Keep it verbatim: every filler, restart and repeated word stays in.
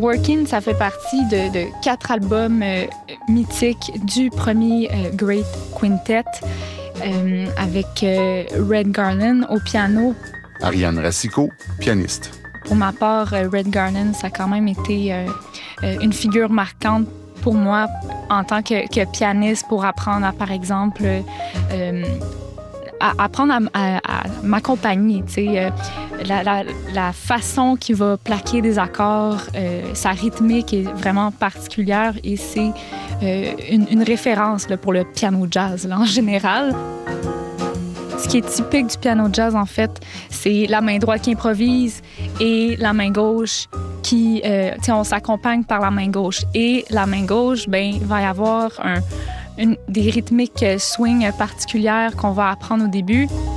Working, ça fait partie de, de quatre albums euh, mythiques du premier euh, Great Quintet euh, avec euh, Red Garland au piano. Ariane Racicot, pianiste. Pour ma part, euh, Red Garland, ça a quand même été euh, euh, une figure marquante pour moi en tant que, que pianiste pour apprendre à, par exemple, euh, à apprendre à, à, à m'accompagner, tu sais, euh, la, la, la façon qu'il va plaquer des accords, euh, sa rythmique est vraiment particulière et c'est euh, une, une référence là, pour le piano jazz là, en général. Ce qui est typique du piano jazz, en fait, c'est la main droite qui improvise et la main gauche qui... Euh, tu sais, on s'accompagne par la main gauche. Et la main gauche, bien, il va y avoir un, une, des rythmiques swing particulières qu'on va apprendre au début.